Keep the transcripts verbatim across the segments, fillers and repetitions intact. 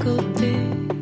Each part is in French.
côté.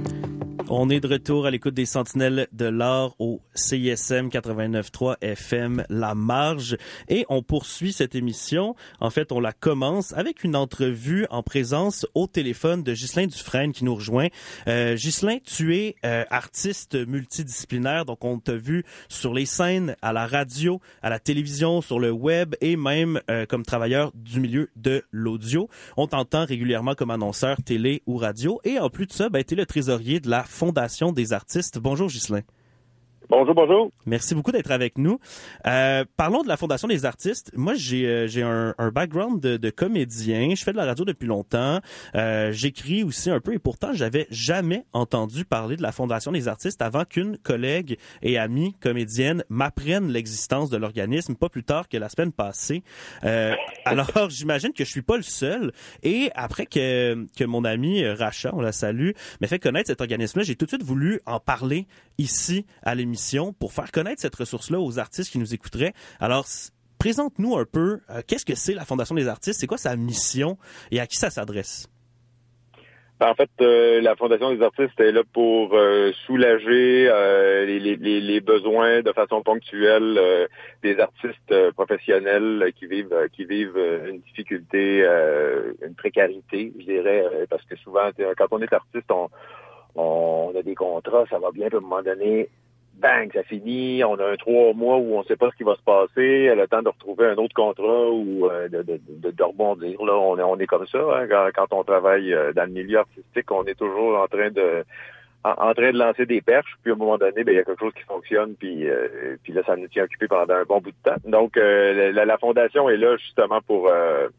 On est de retour à l'écoute des Sentinelles de l'Art au C I S M quatre-vingt-neuf point trois F M La Marge et on poursuit cette émission. En fait, on la commence avec une entrevue en présence au téléphone de Ghislain Dufresne qui nous rejoint. Euh, Ghislain, tu es euh, artiste multidisciplinaire, donc on t'a vu sur les scènes, à la radio, à la télévision, sur le web et même euh, comme travailleur du milieu de l'audio. On t'entend régulièrement comme annonceur télé ou radio et en plus de ça, ben, tu es le trésorier de la Fondation des artistes. Bonjour Ghislain. Bonjour, bonjour. Merci beaucoup d'être avec nous. Euh, parlons de la Fondation des artistes. Moi, j'ai euh, j'ai un, un background de, de comédien. Je fais de la radio depuis longtemps. Euh, j'écris aussi un peu et pourtant, j'avais jamais entendu parler de la Fondation des artistes avant qu'une collègue et amie comédienne m'apprenne l'existence de l'organisme, pas plus tard que la semaine passée. Euh, alors, j'imagine que je suis pas le seul. Et après que, que mon ami Racha, on la salue, m'a fait connaître cet organisme-là, j'ai tout de suite voulu en parler ici à l'émission pour faire connaître cette ressource-là aux artistes qui nous écouteraient. Alors, présente-nous un peu, euh, qu'est-ce que c'est la Fondation des artistes? C'est quoi sa mission et à qui ça s'adresse? En fait, euh, la Fondation des artistes est là pour euh, soulager euh, les, les, les besoins de façon ponctuelle euh, des artistes euh, professionnels qui vivent euh, qui vivent euh, une difficulté, euh, une précarité, je dirais, euh, parce que souvent, quand on est artiste, on, on a des contrats, ça va bien, puis à un moment donné, bang, ça finit, on a un trois mois où on ne sait pas ce qui va se passer, le temps de retrouver un autre contrat ou euh, de, de, de, de rebondir. Là, on est, on est comme ça, hein, quand, quand on travaille dans le milieu artistique, on est toujours en train de en, en train de lancer des perches, puis à un moment donné, ben, il y a quelque chose qui fonctionne, puis, euh, puis là, ça nous tient occupés pendant un bon bout de temps. Donc, euh, la, la Fondation est là justement pour, euh,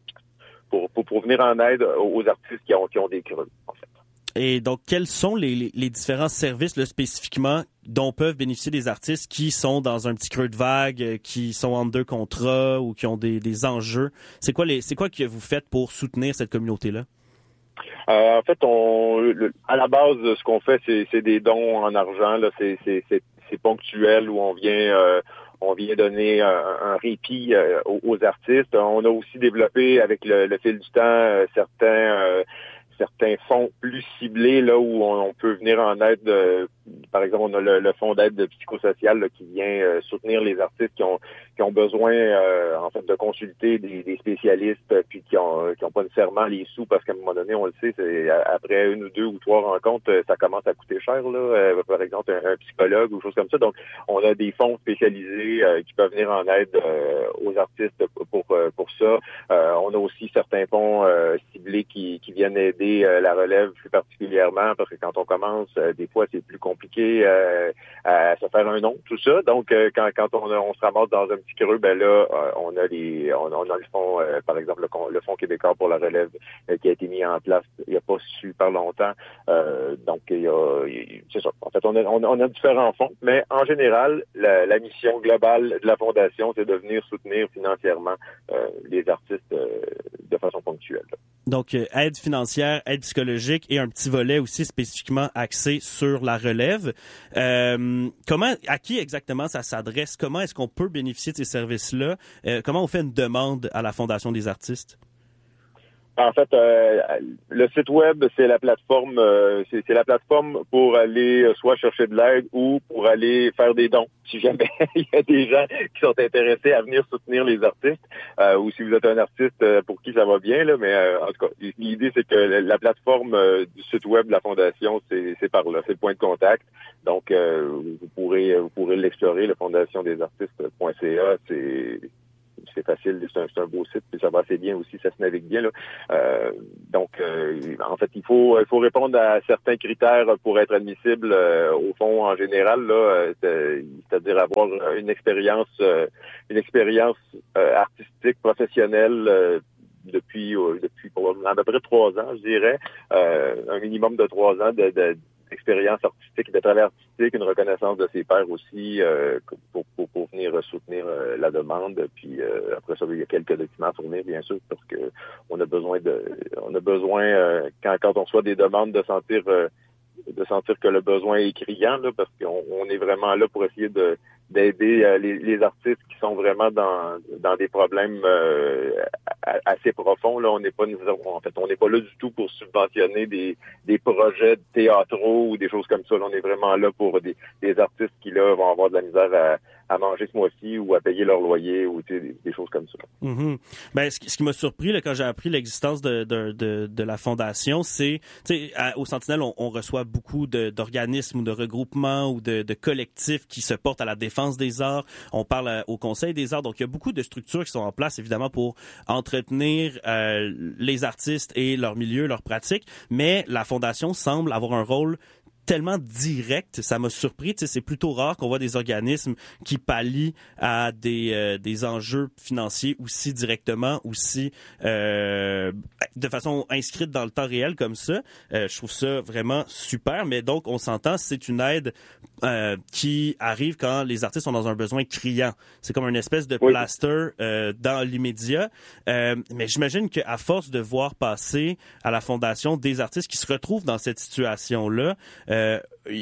pour, pour, pour venir en aide aux artistes qui ont, qui ont des creux, en fait. Et donc, quels sont les, les, les différents services là, spécifiquement dont peuvent bénéficier des artistes qui sont dans un petit creux de vague, qui sont en deux contrats ou qui ont des, des enjeux? C'est quoi les, c'est quoi que vous faites pour soutenir cette communauté-là? Euh, en fait, on, le, à la base, ce qu'on fait, c'est, c'est des dons en argent. Là, c'est, c'est, c'est, c'est ponctuel où on vient, euh, on vient donner un, un répit euh, aux, aux artistes. On a aussi développé avec le, le fil du temps euh, certains. Euh, certains fonds plus ciblés là où on, on peut venir en aide. Euh, par exemple, on a le, le fonds d'aide psychosociale là, qui vient euh, soutenir les artistes qui ont qui ont besoin euh, en fait de consulter des, des spécialistes puis qui ont qui ont pas nécessairement les sous parce qu'à un moment donné, on le sait, c'est après une ou deux ou trois rencontres, ça commence à coûter cher là. Euh, par exemple, un, un psychologue ou chose comme ça. Donc, on a des fonds spécialisés euh, qui peuvent venir en aide euh, aux artistes pour euh, pour ça. Euh, on a aussi certains fonds euh, ciblés qui qui viennent aider Euh, la relève plus particulièrement parce que quand on commence, euh, des fois c'est plus compliqué euh, à se faire un nom, tout ça. Donc euh, quand quand on, on se ramasse dans un petit creux, ben là euh, on a les on, on a le fonds, euh, par exemple le, le fonds québécois pour la relève euh, qui a été mis en place il n'y a pas super longtemps. Euh, donc il y a, il, c'est ça. En fait on a on, on a différents fonds, mais en général la, la mission globale de la fondation c'est de venir soutenir financièrement euh, les artistes euh, de façon ponctuelle. Donc, euh, aide financière, aide psychologique et un petit volet aussi spécifiquement axé sur la relève. Euh, comment, à qui exactement ça s'adresse? Comment est-ce qu'on peut bénéficier de ces services-là? Euh, comment on fait une demande à la Fondation des artistes? En fait, euh, le site web, c'est la plateforme, euh, c'est, c'est la plateforme pour aller euh, soit chercher de l'aide ou pour aller faire des dons. Si jamais il y a des gens qui sont intéressés à venir soutenir les artistes, euh, ou si vous êtes un artiste euh, pour qui ça va bien, là, mais euh, en tout cas, l'idée c'est que la plateforme euh, du site web de la fondation, c'est, c'est par là, c'est le point de contact. Donc, euh, vous pourrez, vous pourrez l'explorer, le fondation des artistes point c a, c'est c'est facile, c'est un, c'est un beau site, puis ça va assez bien aussi, ça se navigue bien là. Euh, donc, euh, en fait, il faut il faut répondre à certains critères pour être admissible euh, au fond en général là, c'est, c'est-à-dire avoir une expérience euh, une expérience euh, artistique professionnelle. Euh, depuis euh, depuis probablement à peu près trois ans, je dirais, euh, un minimum de trois ans de, de expérience artistique, de travail artistique, une reconnaissance de ses pairs aussi euh, pour, pour, pour venir soutenir euh, la demande. Puis euh, après ça, il y a quelques documents à fournir, bien sûr, parce que on a besoin de on a besoin euh, quand, quand on reçoit des demandes de sentir euh, de sentir que le besoin est criant, là, parce qu'on on est vraiment là pour essayer de d'aider euh, les, les artistes qui sont vraiment dans dans des problèmes euh, assez profonds. Là, on n'est pas en fait, on n'est pas là du tout pour subventionner des des projets théâtraux ou des choses comme ça. Là, on est vraiment là pour des, des artistes qui là vont avoir de la misère à à manger ce mois-ci ou à payer leur loyer ou des, des choses comme ça. Mm-hmm. Ben, ce qui, ce qui m'a surpris là, quand j'ai appris l'existence de, de, de, de la fondation, c'est, tu sais, au Sentinelle, on, on reçoit beaucoup de, d'organismes ou de regroupements ou de, de collectifs qui se portent à la défense des arts. On parle à, au Conseil des arts. Donc, il y a beaucoup de structures qui sont en place, évidemment, pour entretenir euh, les artistes et leur milieu, leurs pratiques. Mais la fondation semble avoir un rôle tellement direct, ça m'a surpris. Tu sais, c'est plutôt rare qu'on voit des organismes qui pallient à des euh, des enjeux financiers aussi directement, aussi euh, de façon inscrite dans le temps réel comme ça. Euh, je trouve ça vraiment super. Mais donc, on s'entend, c'est une aide euh, qui arrive quand les artistes sont dans un besoin criant. C'est comme une espèce de oui. plaster euh, dans l'immédiat. Euh, mais j'imagine qu'à force de voir passer à la fondation des artistes qui se retrouvent dans cette situation-là, euh, Euh,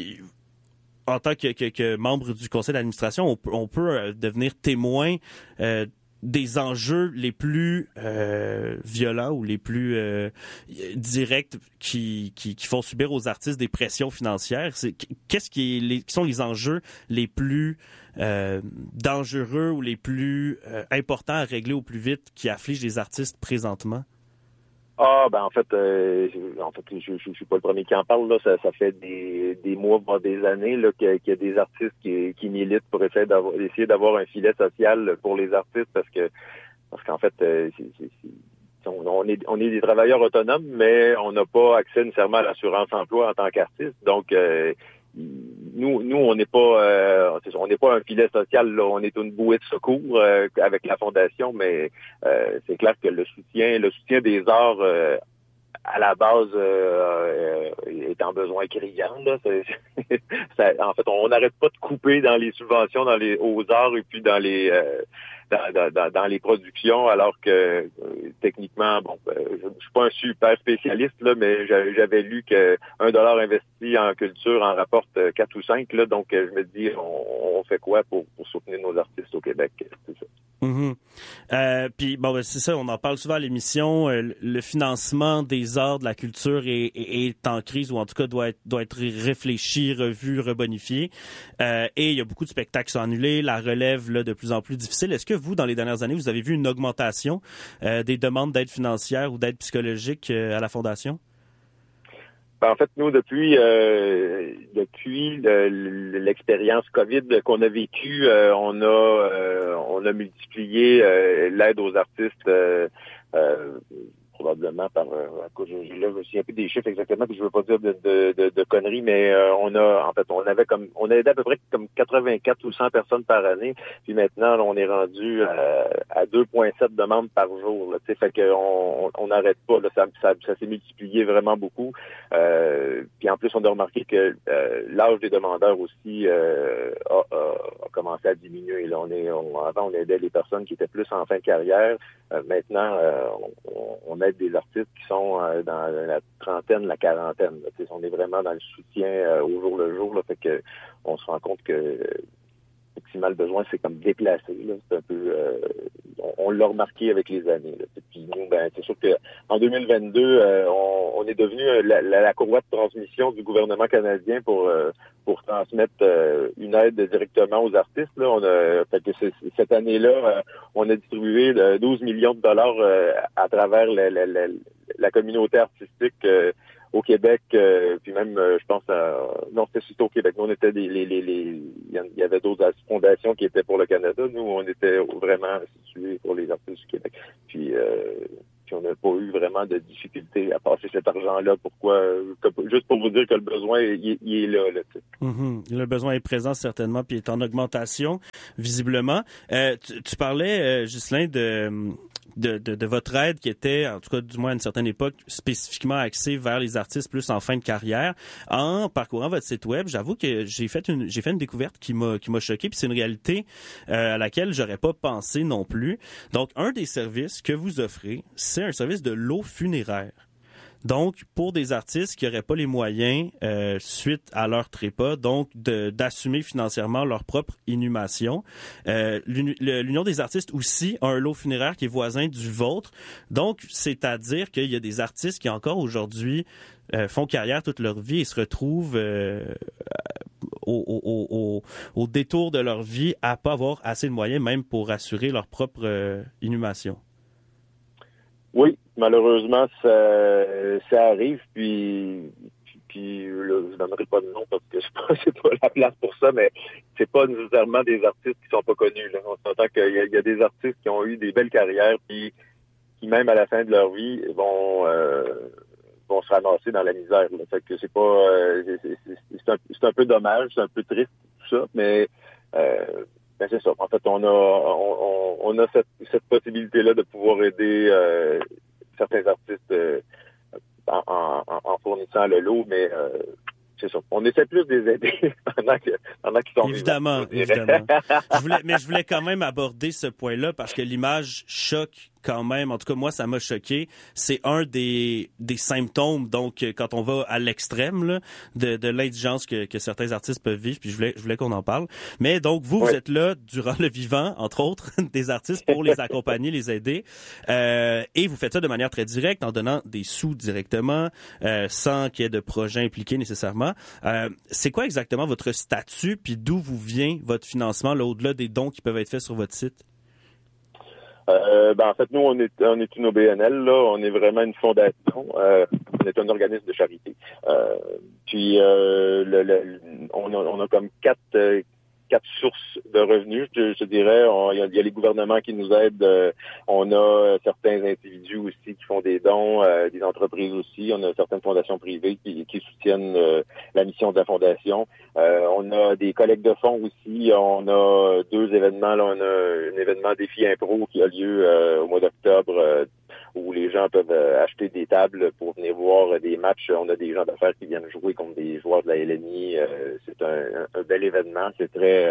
en tant que, que, que membre du conseil d'administration, on peut, on peut euh, devenir témoin euh, des enjeux les plus euh, violents ou les plus euh, directs qui, qui, qui font subir aux artistes des pressions financières. C'est, qu'est-ce qui, est les, qui sont les enjeux les plus euh, dangereux ou les plus euh, importants à régler au plus vite qui affligent les artistes présentement? Ah, ben en fait, euh, en fait, je, je, je suis pas le premier qui en parle là. Ça, ça fait des, des mois, voire des années là qu'il y a, qu'il y a des artistes qui, qui militent pour essayer d'avoir, essayer d'avoir un filet social pour les artistes parce que, parce qu'en fait, euh, c'est, c'est, c'est, on, on est, on est des travailleurs autonomes, mais on n'a pas accès nécessairement à l'assurance emploi en tant qu'artiste. Donc, euh, Nous, nous, on n'est pas, euh, on n'est pas un filet social. Là. On est une bouée de secours euh, avec la fondation, mais euh, c'est clair que le soutien, le soutien des arts euh, à la base euh, euh, est en besoin criant. Là. C'est, ça, en fait, on n'arrête pas de couper dans les subventions, dans les aux arts et puis dans les euh, Dans, dans, dans les productions, alors que euh, techniquement, bon, euh, je, je suis pas un super spécialiste là, mais j'avais, j'avais lu que un dollar investi en culture en rapporte quatre ou cinq là, donc je me dis, on, on fait quoi pour, pour soutenir nos artistes au Québec, c'est ça. Mm-hmm. Euh, puis bon, ben, c'est ça, on en parle souvent à l'émission. Euh, le financement des arts, de la culture est, est, est en crise ou en tout cas doit être doit être réfléchi, revu, rebonifié. Euh, et il y a beaucoup de spectacles qui sont annulés, la relève là de plus en plus difficile. Est-ce que vous, dans les dernières années, vous avez vu une augmentation euh, des demandes d'aide financière ou d'aide psychologique euh, à la Fondation? Ben, en fait, nous, depuis euh, depuis le, l'expérience COVID qu'on a vécue, euh, on a euh, on a multiplié euh, l'aide aux artistes euh, euh, probablement par euh, je, je, là, je me souviens plus des chiffres exactement, puis je veux pas dire de, de, de, de conneries, mais euh, on a en fait on avait comme on a aidé à peu près comme quatre-vingt-quatre ou cent personnes par année, puis maintenant là, on est rendu à, à deux virgule sept demandes par jour. Là, fait que on on n'arrête pas, là, ça, ça, ça s'est multiplié vraiment beaucoup. Euh, puis en plus on a remarqué que euh, l'âge des demandeurs aussi euh, a, a, a commencé à diminuer. Là, on est on, avant on aidait les personnes qui étaient plus en fin de carrière. Euh, maintenant euh, on, on aide des artistes qui sont euh, dans la trentaine, la quarantaine. Là. On est vraiment dans le soutien euh, au jour le jour. Là, fait que on se rend compte que effectivement le besoin c'est comme déplacé. Là. C'est un peu euh, on, on l'a remarqué avec les années. Là. Puis nous, ben c'est sûr que en deux mille vingt-deux, euh, on, on est devenu la, la, la courroie de transmission du gouvernement canadien pour euh, pour transmettre euh, une aide directement aux artistes. Là. On a fait que c'est, cette année-là, euh, on a distribué douze millions de dollars euh, à travers la, la, la, la communauté artistique euh, au Québec, euh, puis même, euh, je pense, à, non, c'était surtout au Québec. Nous, on était des, les, les, les, il y avait d'autres fondations qui étaient pour le Canada. Nous, on était vraiment situés pour les artistes du Québec. Puis, euh, puis on n'a pas eu vraiment de difficulté à passer cet argent-là. Pourquoi? Juste pour vous dire que le besoin, il, il est là. là mm-hmm. Le besoin est présent certainement, puis est en augmentation, visiblement. Euh, tu, tu parlais, euh, Ghislain, de... De, de, de votre aide qui était, en tout cas du moins à une certaine époque, spécifiquement axée vers les artistes plus en fin de carrière. En parcourant votre site web, j'avoue que j'ai fait une j'ai fait une découverte qui m'a qui m'a choqué, puis c'est une réalité euh, à laquelle j'aurais pas pensé non plus. Donc un des services que vous offrez, c'est un service de lot funéraire. Donc, pour des artistes qui n'auraient pas les moyens, euh, suite à leur trépas, donc de, d'assumer financièrement leur propre inhumation, euh, l'Union des artistes aussi a un lot funéraire qui est voisin du vôtre. Donc, c'est-à-dire qu'il y a des artistes qui encore aujourd'hui euh, font carrière toute leur vie et se retrouvent euh, Au, au, au, au détour de leur vie à pas avoir assez de moyens même pour assurer leur propre euh, inhumation. Oui, malheureusement, ça, ça arrive, puis, puis, puis là, je ne donnerai pas de nom parce que je pense que c'est pas la place pour ça, mais c'est pas nécessairement des artistes qui sont pas connus. Là. On s'entend qu'il y a, il y a des artistes qui ont eu des belles carrières, puis qui même à la fin de leur vie vont euh, vont se ramasser dans la misère. Là. Fait que c'est pas euh, c'est, c'est, c'est, un, c'est un peu dommage, c'est un peu triste tout ça, mais euh, ben c'est ça. En fait, on a on, on a cette, cette possibilité-là de pouvoir aider euh, certains artistes euh, en, en, en fournissant le lot, mais euh, c'est ça. On essaie plus de les aider pendant, que, pendant qu'ils sont évidemment, vivants. Évidemment, je voulais, mais je voulais quand même aborder ce point-là parce que l'image choque quand même. En tout cas, moi, ça m'a choqué. C'est un des des symptômes. Donc, quand on va à l'extrême là, de, de l'indigence que, que certains artistes peuvent vivre, puis je voulais, je voulais qu'on en parle. Mais donc, vous, oui. vous êtes là durant le vivant, entre autres, des artistes pour les accompagner, les aider. Euh, et vous faites ça de manière très directe, en donnant des sous directement, euh, sans qu'il y ait de projet impliqué nécessairement. Euh, c'est quoi exactement votre statut, puis d'où vous vient votre financement, là, au-delà des dons qui peuvent être faits sur votre site? Euh, ben en fait, nous, on est on est une O B N L, là. On est vraiment une fondation. Euh, on est un organisme de charité. Euh, puis, euh, le, le, on, a, on a comme quatre euh, quatre sources de revenus, je, je dirais. On, il, y a, il y a les gouvernements qui nous aident. Euh, on a certains individus aussi qui font des dons, euh, des entreprises aussi. On a certaines fondations privées qui, qui soutiennent euh, la mission de la fondation. Euh, on a des collectes de fonds aussi. On a deux événements. Là, on a un événement Défi Impro qui a lieu euh, au mois d'octobre euh, où les gens peuvent euh, acheter des tables pour venir voir des matchs. On a des gens d'affaires qui viennent jouer contre des joueurs de la L N I. Euh, c'est un, un bel événement. C'est très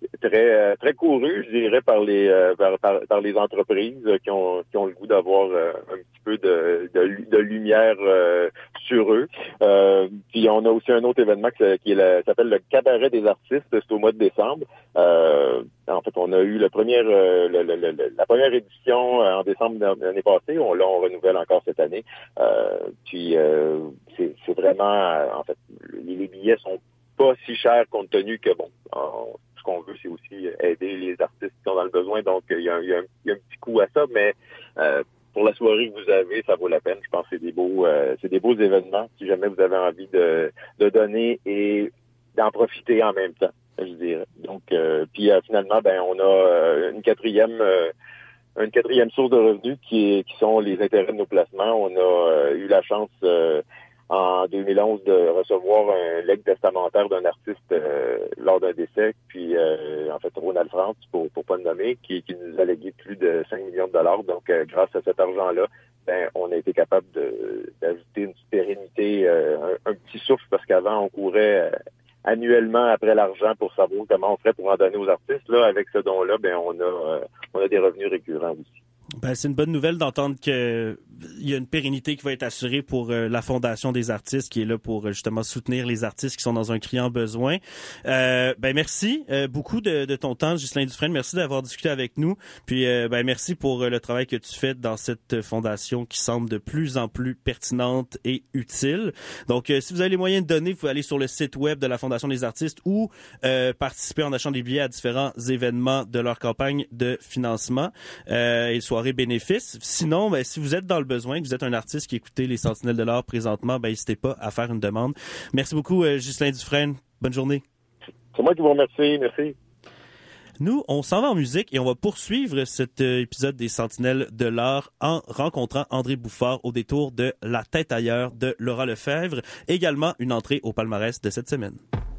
très très couru, je dirais, par les euh, par, par, par les entreprises qui ont qui ont le goût d'avoir euh, un petit peu de de, de lumière euh, sur eux. Euh, puis on a aussi un autre événement qui, qui est la, s'appelle le Cabaret des artistes. C'est au mois de décembre. Euh, en fait, on a eu le premier euh, le, le, le, la première édition en décembre de l'année passée. On là on renouvelle encore cette année. Euh, puis euh, c'est, c'est vraiment en fait les, les billets sont pas si cher compte tenu que bon. On, ce qu'on veut, c'est aussi aider les artistes qui sont dans le besoin. Donc, il y a, il y a, un, il y a un petit coût à ça, mais euh, pour la soirée que vous avez, ça vaut la peine. Je pense que c'est des beaux, euh, c'est des beaux événements. Si jamais vous avez envie de, de donner et d'en profiter en même temps, je dirais. Donc, euh, puis euh, finalement, ben, on a euh, une quatrième. Euh, une quatrième source de revenus qui, est, qui sont les intérêts de nos placements. On a euh, eu la chance euh, en deux mille onze de recevoir un legs testamentaire d'un artiste euh, lors d'un décès, puis euh, en fait Ronald France, pour pour pas le nommer, qui, qui nous a légué plus de cinq millions de dollars. Donc euh, grâce à cet argent-là, ben on a été capable de d'ajouter une pérennité, euh, un, un petit souffle, parce qu'avant on courait euh, annuellement après l'argent pour savoir comment on ferait pour en donner aux artistes. Là, avec ce don-là, ben on a euh, on a des revenus récurrents aussi. Ben, c'est une bonne nouvelle d'entendre qu'il y a une pérennité qui va être assurée pour euh, la Fondation des artistes, qui est là pour euh, justement soutenir les artistes qui sont dans un criant besoin. Euh, ben merci euh, beaucoup de, de ton temps, Ghislain Dufresne. Merci d'avoir discuté avec nous. Puis euh, ben merci pour euh, le travail que tu fais dans cette fondation qui semble de plus en plus pertinente et utile. Donc, euh, si vous avez les moyens de donner, vous pouvez aller sur le site web de la Fondation des artistes ou euh, participer en achetant des billets à différents événements de leur campagne de financement euh, et soirées bénéfices. Sinon, ben, si vous êtes dans le besoin, que vous êtes un artiste qui écoutez les Sentinelles de l'Art présentement, ben, n'hésitez pas à faire une demande. Merci beaucoup, euh, Ghislain Dufresne. Bonne journée. C'est moi qui vous remercie. Merci. Nous, on s'en va en musique et on va poursuivre cet euh, épisode des Sentinelles de l'Art en rencontrant André Bouffard au détour de La tête ailleurs de Laura Lefebvre. Également une entrée au palmarès de cette semaine.